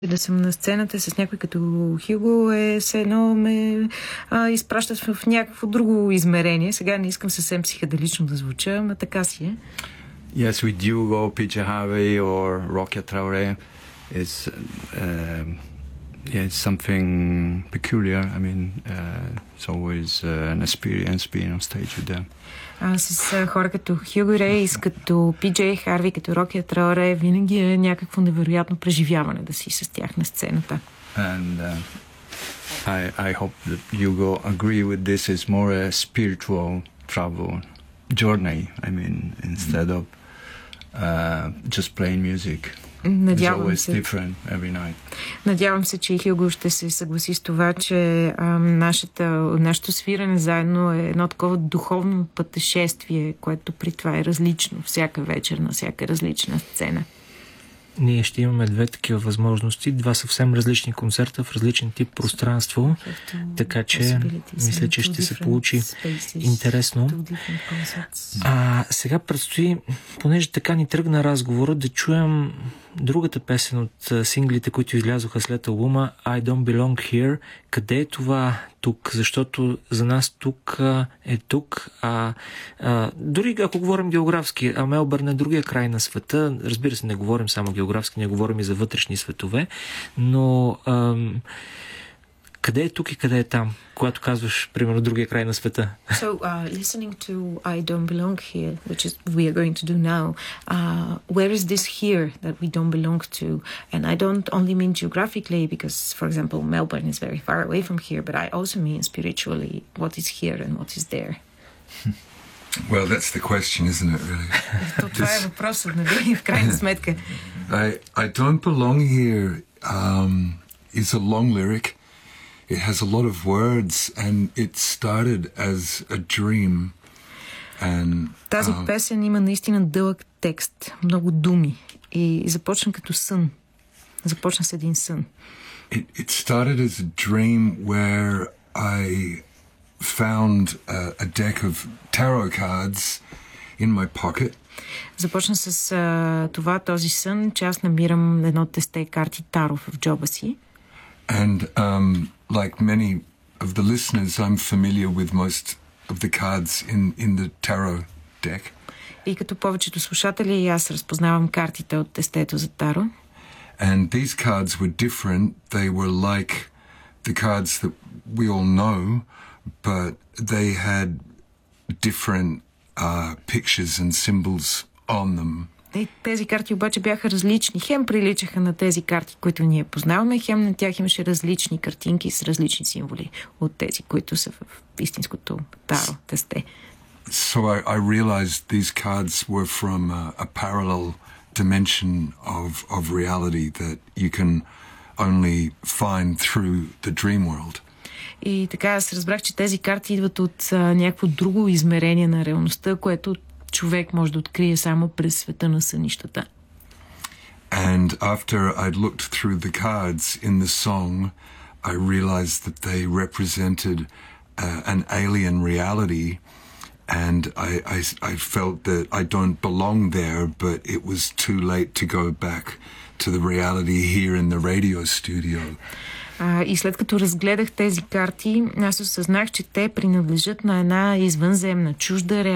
Да съм на сцената с някой като Хюго е все едно ме изпращат в някакво друго измерение. Сега не искам съвсем психоделично да звуча, ама така си е. Yes, with Hugo, PJ Harvey or Rocky Traoré it's something peculiar. I mean, it's always an experience being on stage with them. С хора като Хюго Рейс, като Пи-Джей Харви, като Роки Траоре, винаги е някакво невероятно преживяване да си с тях на сцената. And I hope that Hugo agree with this. It's more a spiritual travel journey. I mean, instead of just playing music. Надявам се. It's always different every night. Надявам се, че Хюго ще се съгласи с това, че нашето свирене заедно е едно такова духовно пътешествие, което при това е различно всяка вечер на всяка различна сцена. Ние ще имаме две такива възможности, два съвсем различни концерта в различен тип пространство, така че мисля, че ще се получи интересно. Сега предстои, понеже така ни тръгна разговора, да чуем другата песен от синглите, които излязоха след албума I Don't Belong Here. Къде е това тук? Защото за нас тук е тук. Дори ако говорим географски, Мелбърн е другия край на света. Разбира се, не говорим само географски, не говорим и за вътрешни светове, но къде е тук и къде е там, когато казваш, примерно, другия край на света? So, listening to I Don't Belong Here, which is we are going to do now, where is this here that we don't belong to? And I don't only mean geographically, because, for example, Melbourne is very far away from here, but I also mean spiritually, what is here and what is there. Well, that's the question, isn't it, really? Това е въпросът, нали, в крайна сметка. I Don't Belong Here is a long lyric. It has a lot of words, and it started as a dream. And тази песен има наистина дълъг текст, много думи и започна като сън. Започна с един сън. It started as a dream where I found a deck of tarot cards in my pocket. Започна с този сън, че аз намирам едно тесте карти Таро в джоба си. And like many of the listeners, I'm familiar with most of the cards in the tarot deck. И като повечето слушатели, аз разпознавам картите от тестето за Таро. And these cards were different. They were like the cards that we all know, but they had different pictures and symbols on them. Тези карти обаче бяха различни. Хем приличаха на тези карти, които ние познаваме, хем на тях имаше различни картинки с различни символи от тези, които са в истинското Таро тесте. So I realized these cards were from a parallel dimension of reality that you can only find through the dream world. И така аз разбрах, че тези карти идват от някакво друго измерение на реалността, което човек може да открие само през света на сънищата. And after I'd looked through the cards in the song, I realized that they represented an alien reality, and I felt that I don't belong there, but it was too late to go back to the reality here in the radio studio. И след като разгледах тези карти, аз осъзнах, че те принадлежат на една извънземна, чужда реалност.